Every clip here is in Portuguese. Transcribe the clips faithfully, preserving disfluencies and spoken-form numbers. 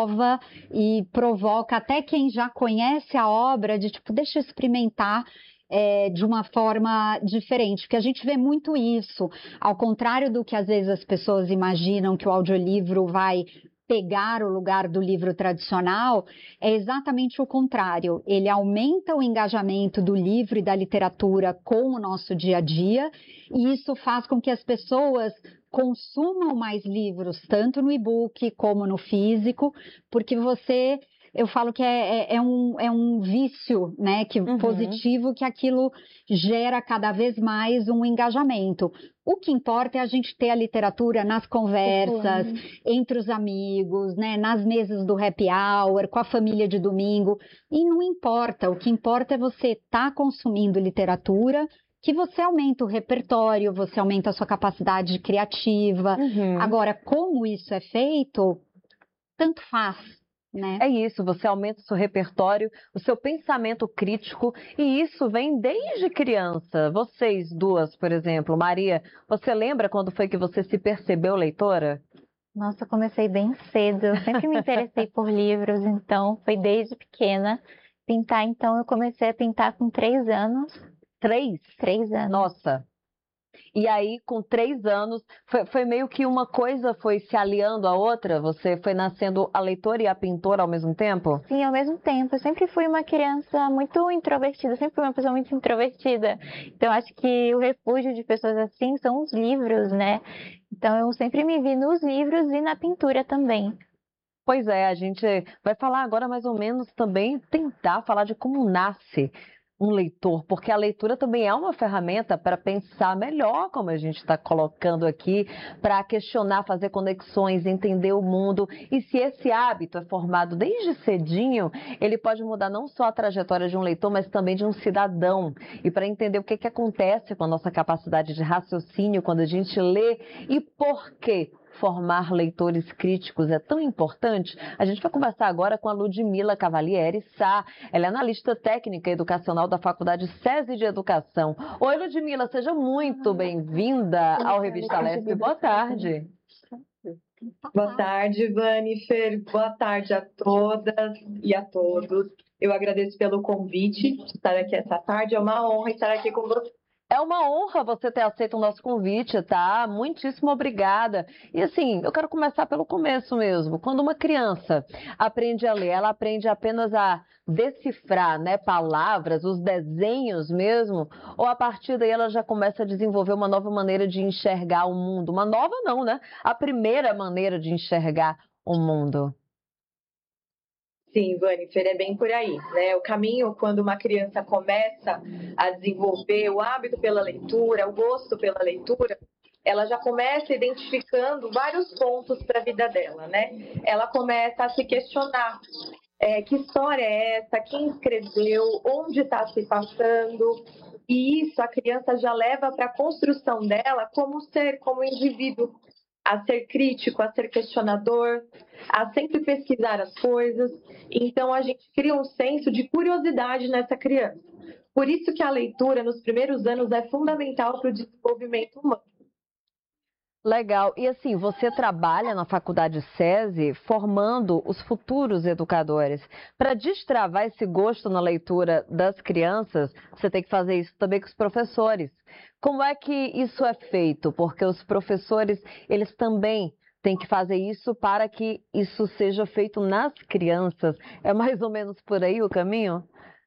e provoca até quem já conhece a obra de tipo, deixa eu experimentar é, de uma forma diferente, porque a gente vê muito isso, ao contrário do que às vezes as pessoas imaginam que o audiolivro vai pegar o lugar do livro tradicional, é exatamente o contrário. Ele aumenta o engajamento do livro e da literatura com o nosso dia a dia, e isso faz com que as pessoas consumam mais livros, tanto no e-book como no físico, porque você, eu falo que é, é, é, um, é um vício, né, que, Uhum. positivo, que aquilo gera cada vez mais um engajamento. O que importa é a gente ter a literatura nas conversas, Uhum. entre os amigos, né, nas mesas do happy hour, com a família de domingo, e não importa, o que importa é você estar tá consumindo literatura, que você aumenta o repertório, você aumenta a sua capacidade criativa. Uhum. Agora, como isso é feito, tanto faz, né? É isso, você aumenta o seu repertório, o seu pensamento crítico, e isso vem desde criança. Vocês duas, por exemplo, Maria, você lembra quando foi que você se percebeu leitora? Nossa, eu comecei bem cedo, eu sempre me interessei por livros, então foi desde pequena. Pintar, então, eu comecei a pintar com três anos. Três? Três anos. Nossa! E aí, com três anos, foi, foi meio que uma coisa foi se aliando à outra? Você foi nascendo a leitora e a pintora ao mesmo tempo? Sim, ao mesmo tempo. Eu sempre fui uma criança muito introvertida, sempre fui uma pessoa muito introvertida. Então, acho que o refúgio de pessoas assim são os livros, né? Então, eu sempre me vi nos livros e na pintura também. Pois é, a gente vai falar agora mais ou menos também, tentar falar de como nasce um leitor, porque a leitura também é uma ferramenta para pensar melhor, como a gente está colocando aqui, para questionar, fazer conexões, entender o mundo. E se esse hábito é formado desde cedinho, ele pode mudar não só a trajetória de um leitor, mas também de um cidadão. E para entender o que, que acontece com a nossa capacidade de raciocínio quando a gente lê e por quê formar leitores críticos é tão importante, a gente vai conversar agora com a Ludmila Cavalieri Sá. Ela é analista técnica educacional da Faculdade SESI de Educação. Oi, Ludmila, seja muito bem-vinda ao Revista Lespe. Boa tarde. Boa tarde, Vanifer. Boa tarde a todas e a todos. Eu agradeço pelo convite de estar aqui essa tarde. É uma honra estar aqui com vocês. É uma honra você ter aceito o nosso convite, tá? Muitíssimo obrigada. E assim, eu quero começar pelo começo mesmo. Quando uma criança aprende a ler, ela aprende apenas a decifrar, né, palavras, os desenhos mesmo, ou a partir daí ela já começa a desenvolver uma nova maneira de enxergar o mundo? Uma nova não, né? A primeira maneira de enxergar o mundo. Sim, Vanifer, é bem por aí, né? O caminho, quando uma criança começa a desenvolver o hábito pela leitura, o gosto pela leitura, ela já começa identificando vários pontos para a vida dela, né? Ela começa a se questionar, é, que história é essa, quem escreveu, onde está se passando, e isso a criança já leva para a construção dela como ser, como indivíduo, a ser crítico, a ser questionador, a sempre pesquisar as coisas. Então, a gente cria um senso de curiosidade nessa criança. Por isso que a leitura, nos primeiros anos, é fundamental para o desenvolvimento humano. Legal. E assim, você trabalha na Faculdade SESI formando os futuros educadores. Para destravar esse gosto na leitura das crianças, você tem que fazer isso também com os professores. Como é que isso é feito? Porque os professores, eles também têm que fazer isso para que isso seja feito nas crianças. É mais ou menos por aí o caminho?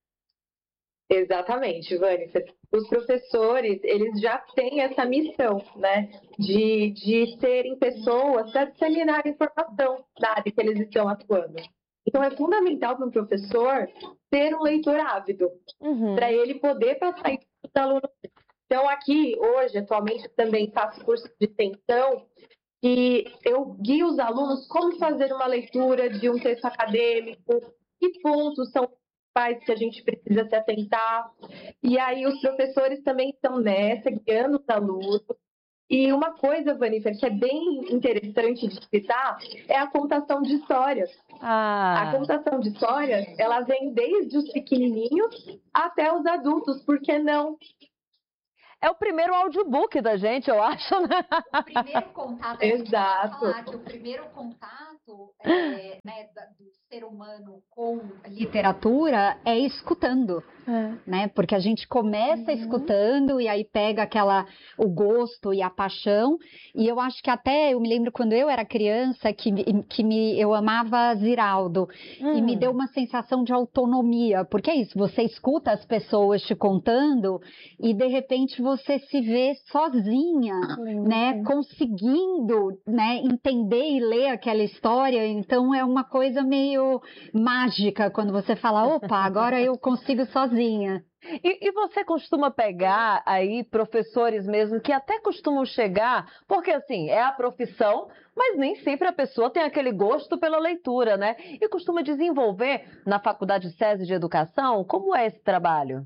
Exatamente, Vânia. Os professores, eles já têm essa missão, né, de, de serem pessoas para disseminar informação da área que eles estão atuando. Então, é fundamental para um professor ter um leitor ávido, uhum, para ele poder passar isso para os alunos. Então, aqui, hoje, atualmente, também faço curso de extensão e eu guio os alunos como fazer uma leitura de um texto acadêmico, que pontos são que a gente precisa se atentar. E aí os professores também estão nessa, guiando os alunos. E uma coisa, Vanifer, que é bem interessante de citar é a contação de histórias. Ah. A contação de histórias, ela vem desde os pequenininhos até os adultos, por que não? é o primeiro audiobook da gente, eu acho, né? O primeiro contato, Exato. falar que o primeiro contato é, né, da- do ser humano com literatura é escutando, É. né? Porque a gente começa Uhum. escutando e aí pega aquela o gosto e a paixão. E eu acho que até eu me lembro quando eu era criança que, me- que me, eu amava Ziraldo e me Hum. deu uma sensação de autonomia, porque é isso, você escuta as pessoas te contando e de repente você se vê sozinha, Lindo, né, sim. conseguindo, né, entender e ler aquela história. Então é uma coisa meio mágica quando você fala, opa, agora eu consigo sozinha. E, e você costuma pegar aí professores mesmo que até costumam chegar, porque assim, é a profissão, mas nem sempre a pessoa tem aquele gosto pela leitura, né? E costuma desenvolver na Faculdade SESI de Educação, como é esse trabalho?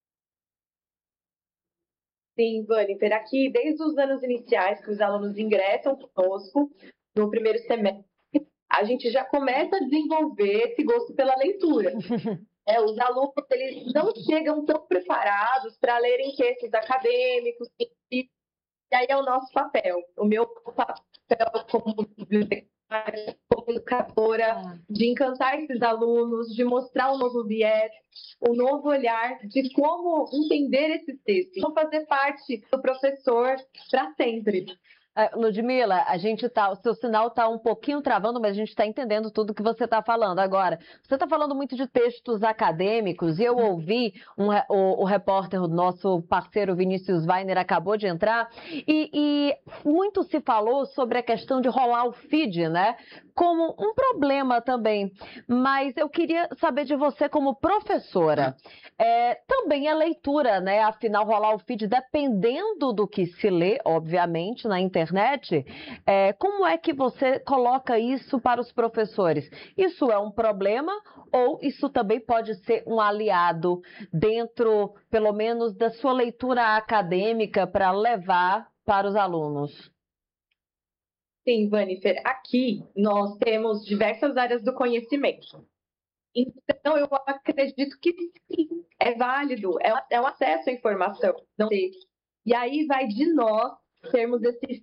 Sim, Vânifer, aqui desde os anos iniciais que os alunos ingressam conosco no primeiro semestre, a gente já começa a desenvolver esse gosto pela leitura. É, os alunos eles não chegam tão preparados para lerem textos acadêmicos, e, e aí é o nosso papel. O meu papel como bibliotecária, como educadora, de encantar esses alunos, de mostrar um novo viés, um novo olhar de como entender esses textos. Vou fazer parte do professor para sempre. Ah, Ludmila, a gente tá, o seu sinal está um pouquinho travando, mas a gente está entendendo tudo que você está falando. Agora, você está falando muito de textos acadêmicos e eu ouvi um re- o, o repórter, o nosso parceiro Vinícius Weiner acabou de entrar e, e muito se falou sobre a questão de rolar o feed, né? Como um problema também. Mas eu queria saber de você como professora. É, também a leitura, né? Afinal, rolar o feed, dependendo do que se lê, obviamente, na internet, é, como é que você coloca isso para os professores? Isso é um problema ou isso também pode ser um aliado dentro, pelo menos, da sua leitura acadêmica para levar para os alunos? Sim, Vanifer, aqui nós temos diversas áreas do conhecimento. Então, eu acredito que sim, é válido, é, é um acesso à informação. Não sei. E aí vai de nós termos esse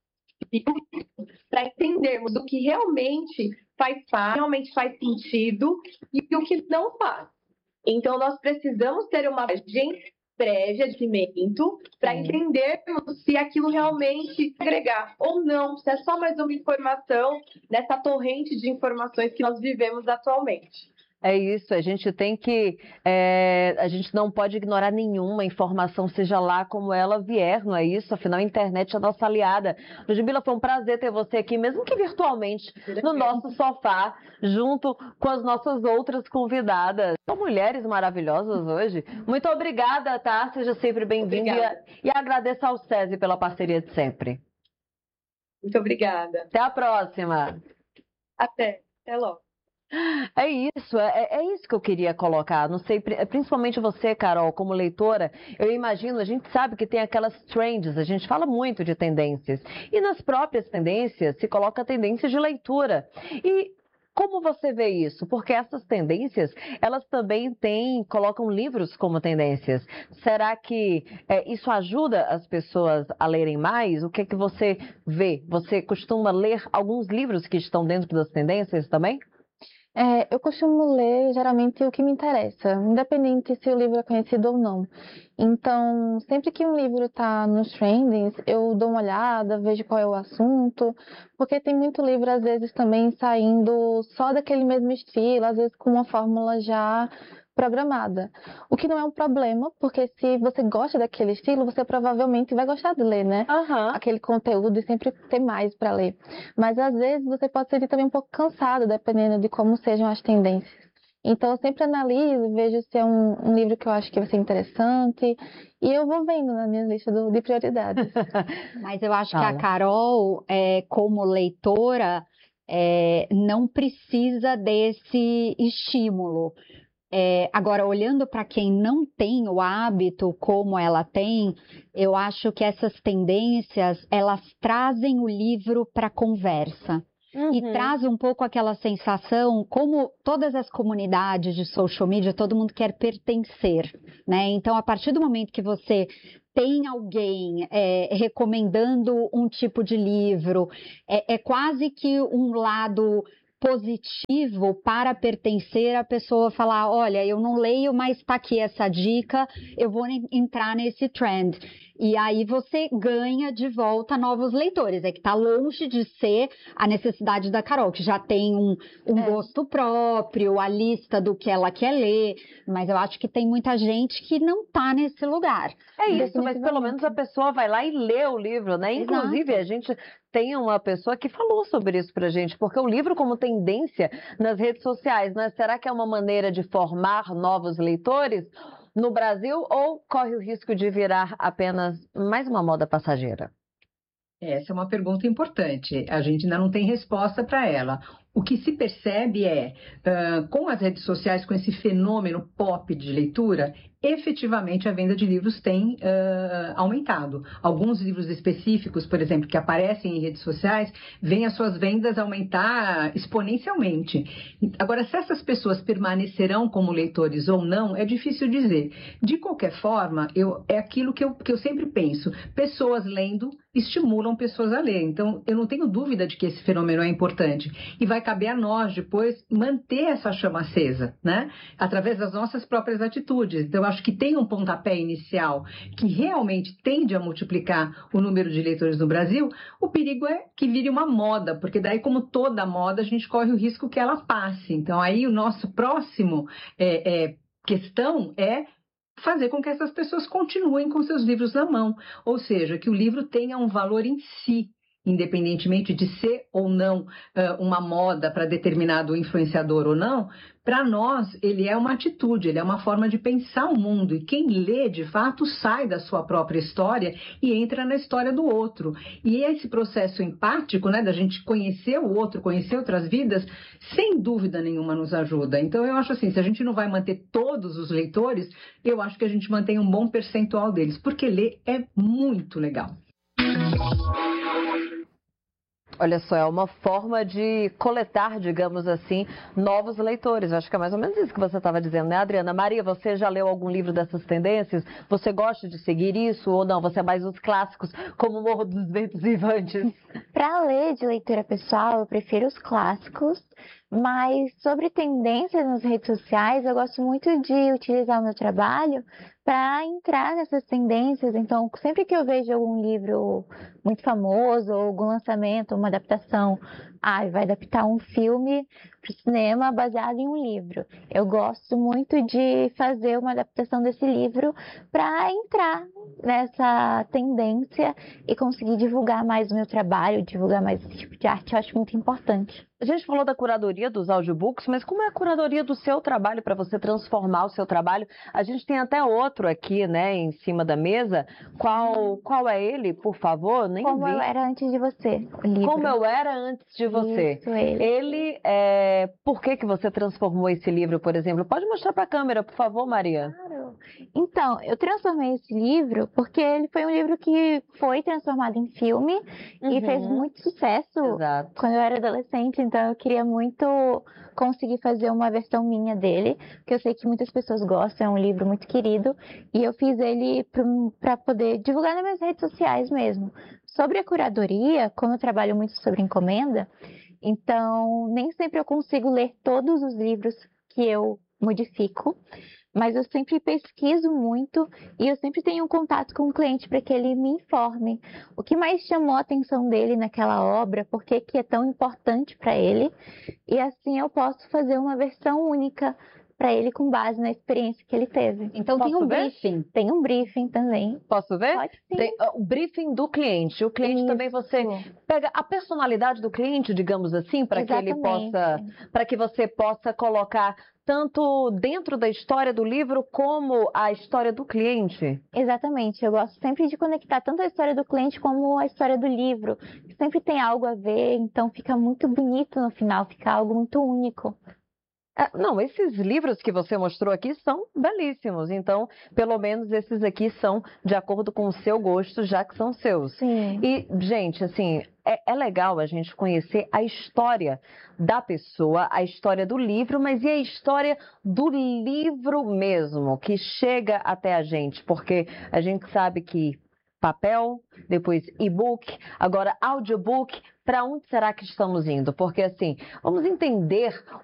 para entendermos o que realmente faz parte, realmente faz sentido e o que não faz. Então, nós precisamos ter uma agência prévia de conhecimento para entendermos se aquilo realmente agregar ou não, se é só mais uma informação nessa torrente de informações que nós vivemos atualmente. É isso, a gente tem que, é, a gente não pode ignorar nenhuma informação, seja lá como ela vier, não é isso? Afinal, a internet é a nossa aliada. Ludmila, foi um prazer ter você aqui, mesmo que virtualmente, no nosso sofá, junto com as nossas outras convidadas. São mulheres maravilhosas hoje. Muito obrigada, tá? Seja sempre bem-vinda e, e agradeço ao SESI pela parceria de sempre. Muito obrigada. Até a próxima. Até. Até logo. É isso, é, é isso que eu queria colocar. Não sei, principalmente você, Carol, como leitora, eu imagino, a gente sabe que tem aquelas trends, a gente fala muito de tendências. E nas próprias tendências se coloca tendências de leitura. E como você vê isso? Porque essas tendências, elas também têm, colocam livros como tendências. Será que é, isso ajuda as pessoas a lerem mais? O que é que você vê? Você costuma ler alguns livros que estão dentro das tendências também? É, eu costumo ler geralmente o que me interessa, independente se o livro é conhecido ou não. Então, sempre que um livro está nos trendings, eu dou uma olhada, vejo qual é o assunto, porque tem muito livro, às vezes, também saindo só daquele mesmo estilo, às vezes com uma fórmula já programada. O que não é um problema, porque se você gosta daquele estilo, você provavelmente vai gostar de ler, né? Aham. Aquele conteúdo e sempre ter mais para ler. Mas às vezes você pode se sentir também um pouco cansado, dependendo de como sejam as tendências. Então eu sempre analiso, vejo se é um, um livro que eu acho que vai ser interessante e eu vou vendo na minha lista do- de prioridades. Mas eu acho que Fala. a Carol, é, como leitora, é, não precisa desse estímulo. É, agora, olhando para quem não tem o hábito como ela tem, eu acho que essas tendências, elas trazem o livro para a conversa. Uhum. E traz um pouco aquela sensação, como todas as comunidades de social media, todo mundo quer pertencer, né? Então, a partir do momento que você tem alguém é, recomendando um tipo de livro, é, é quase que um lado positivo para pertencer, a pessoa falar, olha, eu não leio, mas está aqui essa dica, eu vou entrar nesse trend. E aí você ganha de volta novos leitores. É que está longe de ser a necessidade da Carol, que já tem um, um É. gosto próprio, a lista do que ela quer ler, mas eu acho que tem muita gente que não está nesse lugar. É isso, mas pelo Definitivamente. menos a pessoa vai lá e lê o livro, né? Exato. Inclusive, a gente tem uma pessoa que falou sobre isso pra gente, porque o livro como tendência nas redes sociais, né? Será que é uma maneira de formar novos leitores no Brasil ou corre o risco de virar apenas mais uma moda passageira? Essa é uma pergunta importante. A gente ainda não tem resposta para ela. O que se percebe é, uh, com as redes sociais, com esse fenômeno pop de leitura, efetivamente a venda de livros tem uh, aumentado. Alguns livros específicos, por exemplo, que aparecem em redes sociais, veem as suas vendas aumentar exponencialmente. Agora, se essas pessoas permanecerão como leitores ou não, é difícil dizer. De qualquer forma, eu, é aquilo que eu, que eu sempre penso. Pessoas lendo estimulam pessoas a ler. Então, eu não tenho dúvida de que esse fenômeno é importante. E vai caber a nós, depois, manter essa chama acesa, né? Através das nossas próprias atitudes. Então, eu acho que tem um pontapé inicial que realmente tende a multiplicar o número de leitores no Brasil. O perigo é que vire uma moda, porque daí, como toda moda, a gente corre o risco que ela passe. Então, aí o nosso próximo é, é, questão é fazer com que essas pessoas continuem com seus livros na mão. Ou seja, que o livro tenha um valor em si, independentemente de ser ou não uh, uma moda para determinado influenciador ou não. Para nós, ele é uma atitude, ele é uma forma de pensar o mundo. E quem lê, de fato, sai da sua própria história e entra na história do outro. E esse processo empático, né, da gente conhecer o outro, conhecer outras vidas, sem dúvida nenhuma nos ajuda. Então, eu acho assim, se a gente não vai manter todos os leitores, eu acho que a gente mantém um bom percentual deles, porque ler é muito legal. Olha só, é uma forma de coletar, digamos assim, novos leitores. Eu acho que é mais ou menos isso que você estava dizendo, né, Adriana? Maria, você já leu algum livro dessas tendências? Você gosta de seguir isso ou não? Você é mais os clássicos, como o Morro dos Ventos Vivantes? Para ler de leitura pessoal, eu prefiro os clássicos, mas sobre tendências nas redes sociais, eu gosto muito de utilizar o meu trabalho para entrar nessas tendências. Então, sempre que eu vejo algum livro muito famoso, ou algum lançamento, uma adaptação, ah, vai adaptar um filme para o cinema baseado em um livro. Eu gosto muito de fazer uma adaptação desse livro para entrar nessa tendência e conseguir divulgar mais o meu trabalho, divulgar mais esse tipo de arte. Eu acho muito importante. A gente falou da curadoria dos audiobooks, mas como é a curadoria do seu trabalho para você transformar o seu trabalho? A gente tem até outro aqui, né, em cima da mesa. Qual, qual é ele, por favor? Nem Como vi. eu era antes de você, o livro. Como eu era antes de você. Isso, ele. Ele, é... por que que você transformou esse livro, por exemplo? Pode mostrar para a câmera, por favor, Maria. Claro. Então, eu transformei esse livro porque ele foi um livro que foi transformado em filme e fez Uhum. muito sucesso Exato. quando eu era adolescente. Então, eu queria muito conseguir fazer uma versão minha dele, porque eu sei que muitas pessoas gostam, é um livro muito querido, e eu fiz ele para poder divulgar nas minhas redes sociais mesmo. Sobre a curadoria, como eu trabalho muito sobre encomenda, então nem sempre eu consigo ler todos os livros que eu modifico, mas eu sempre pesquiso muito e eu sempre tenho um contato com o cliente para que ele me informe o que mais chamou a atenção dele naquela obra, por que que é tão importante para ele, e assim eu posso fazer uma versão única para ele com base na experiência que ele teve. Então tem Posso um ver? briefing. Tem um briefing também. Posso ver? Pode sim. Tem, uh, o briefing do cliente. O cliente Isso. também você pega a personalidade do cliente, digamos assim, para que ele Exatamente. possa, para que você possa colocar tanto dentro da história do livro como a história do cliente. Exatamente, eu gosto sempre de conectar tanto a história do cliente como a história do livro. Sempre tem algo a ver, então fica muito bonito no final, fica algo muito único. É, não, esses livros que você mostrou aqui são belíssimos, então, pelo menos esses aqui são de acordo com o seu gosto, já que são seus. Sim. E, gente, assim, é, é legal a gente conhecer a história da pessoa, a história do livro, mas e a história do livro mesmo, que chega até a gente, porque a gente sabe que papel, depois e-book, agora audiobook, para onde será que estamos indo? Porque assim, vamos entender